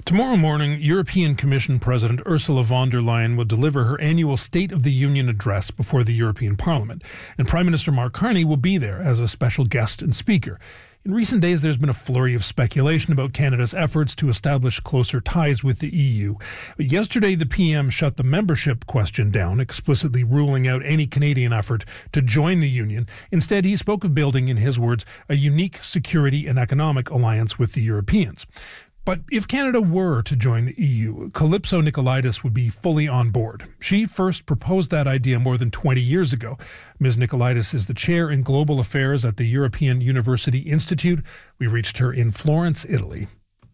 Tomorrow morning, European Commission President Ursula von der Leyen will deliver her annual State of the Union address before the European Parliament, and Prime Minister Mark Carney will be there as a special guest and speaker. In recent days, there's been a flurry of speculation about Canada's efforts to establish closer ties with the EU. But yesterday, the PM shut the membership question down, explicitly ruling out any Canadian effort to join the Union. Instead, he spoke of building, in his words, a unique security and economic alliance with the Europeans. But if Canada were to join the EU, Calypso Nicolaides would be fully on board. She first proposed that idea more than 20 years ago. Ms. Nicolaides is the chair in global affairs at the European University Institute. We reached her in Florence, Italy.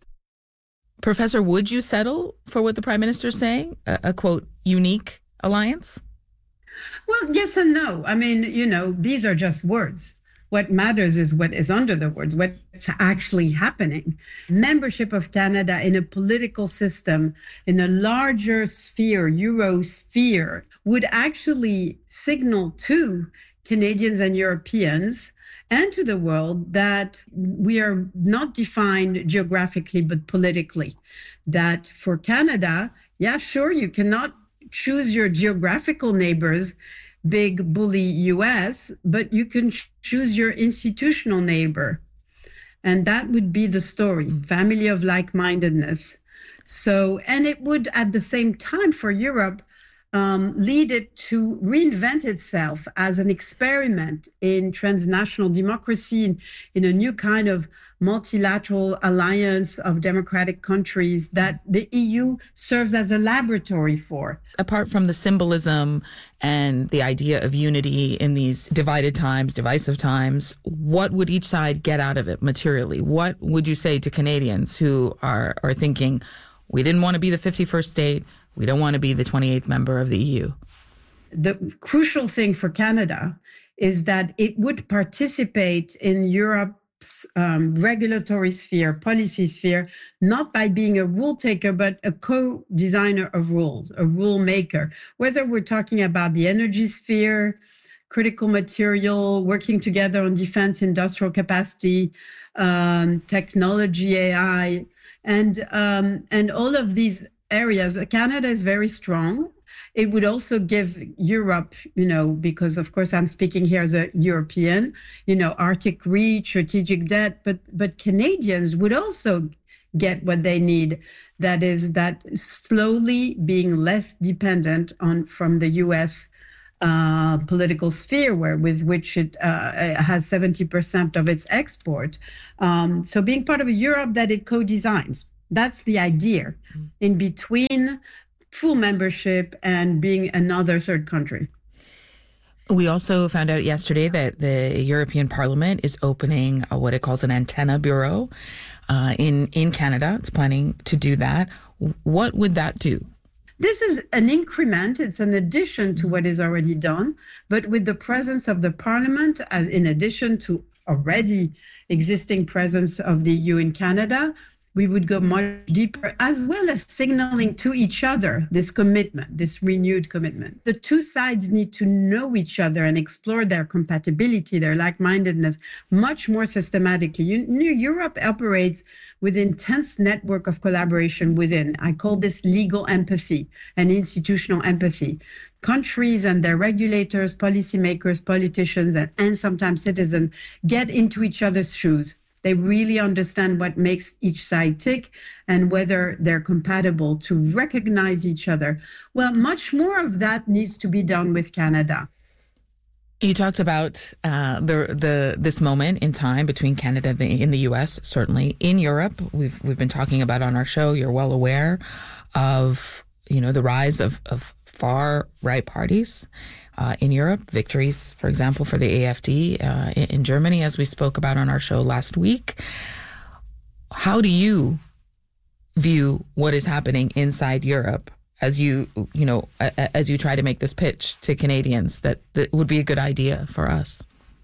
Professor, would you settle for what the Prime Minister is saying, a quote, unique alliance? Well, yes and no. I mean, these are just words. What matters is what is under the words, what's actually happening. Membership of Canada in a political system, in a larger sphere, Eurosphere, would actually signal to Canadians and Europeans and to the world that we are not defined geographically, but politically. That for Canada, yeah, sure, you cannot choose your geographical neighbors, big bully US, but you can choose your institutional neighbor. And that would be the story, family of like-mindedness. So, and it would at the same time for Europe lead it to reinvent itself as an experiment in transnational democracy, in a new kind of multilateral alliance of democratic countries that the EU serves as a laboratory for. Apart from the symbolism and the idea of unity in these divided times, divisive times, what would each side get out of it materially? What would you say to Canadians who are thinking, we didn't want to be the 51st state, we don't want to be the 28th member of the EU? The crucial thing for Canada is that it would participate in Europe's regulatory sphere, policy sphere, not by being a rule taker, but a co-designer of rules, a rule maker. Whether we're talking about the energy sphere, critical material, working together on defense, industrial capacity, technology, AI, and all of these areas, Canada is very strong. It would also give Europe, because of course I'm speaking here as a European, Arctic reach, strategic debt, but Canadians would also get what they need. That is that slowly being less dependent from the US political sphere, with which it has 70% of its export. So being part of a Europe that it co-designs. That's the idea in between full membership and being another third country. We also found out yesterday that the European Parliament is opening what it calls an antenna bureau in Canada. It's planning to do that. What would that do? This is an increment. It's an addition to what is already done, but with the presence of the Parliament, in addition to already existing presence of the EU in Canada, we would go much deeper, as well as signaling to each other this commitment, this renewed commitment. The two sides need to know each other and explore their compatibility, their like-mindedness, much more systematically. Europe operates with intense network of collaboration within. I call this legal empathy and institutional empathy. Countries and their regulators, policymakers, politicians, and sometimes citizens get into each other's shoes. They really understand what makes each side tick and whether they're compatible to recognize each other. Well, much more of that needs to be done with Canada. You talked about this moment in time between Canada and the U.S., certainly. In Europe, we've been talking about on our show, you're well aware of, the rise of far right parties in Europe, victories, for example, for the AfD in Germany, as we spoke about on our show last week. How do you view what is happening inside Europe as you try to make this pitch to Canadians that would be a good idea for us?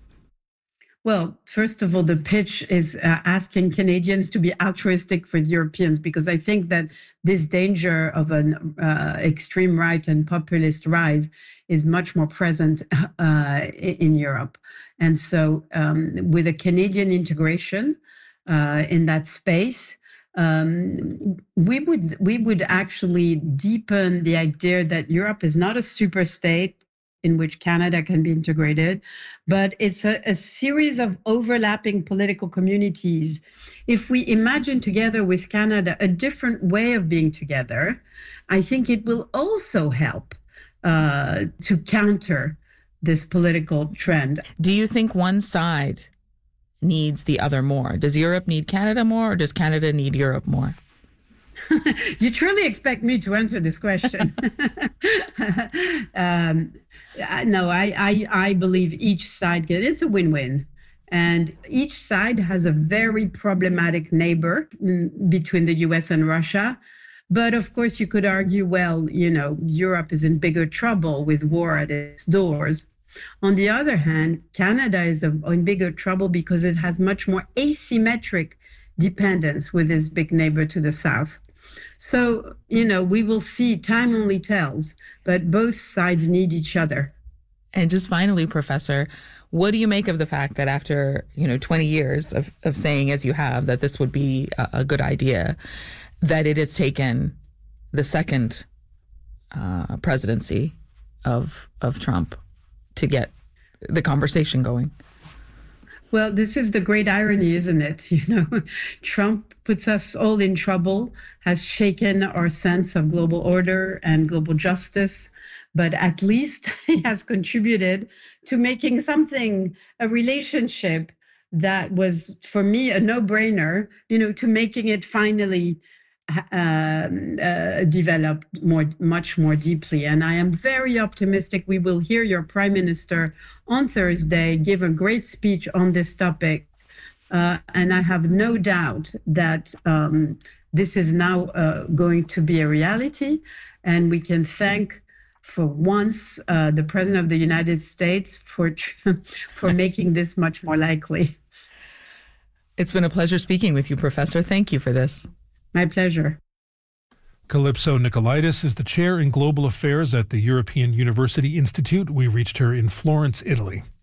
Well, first of all, the pitch is asking Canadians to be altruistic for Europeans, because I think that this danger of an extreme right and populist rise is much more present in Europe. And so with a Canadian integration in that space, we would actually deepen the idea that Europe is not a super state in which Canada can be integrated, but it's a series of overlapping political communities. If we imagine together with Canada a different way of being together, I think it will also help to counter this political trend. Do you think one side needs the other more? Does Europe need Canada more, or does Canada need Europe more? You truly expect me to answer this question. No, I believe each side it's a win-win. And each side has a very problematic neighbor between the US and Russia. But of course, you could argue, well, Europe is in bigger trouble with war at its doors. On the other hand, Canada is in bigger trouble because it has much more asymmetric dependence with its big neighbor to the south. So, we will see, time only tells, but both sides need each other. And just finally, Professor, what do you make of the fact that after, 20 years of saying, as you have, that this would be a good idea, that it has taken the second presidency of Trump to get the conversation going? Well, this is the great irony, isn't it? Trump puts us all in trouble, has shaken our sense of global order and global justice, but at least he has contributed to making a relationship that was, for me, a no-brainer, to making it finally developed much more deeply. And I am very optimistic we will hear your Prime Minister on Thursday give a great speech on this topic. And I have no doubt that this is now going to be a reality. And we can thank, for once, the President of the United States for making this much more likely. It's been a pleasure speaking with you, Professor. Thank you for this. My pleasure. Calypso Nicolaitis is the chair in global affairs at the European University Institute. We reached her in Florence, Italy.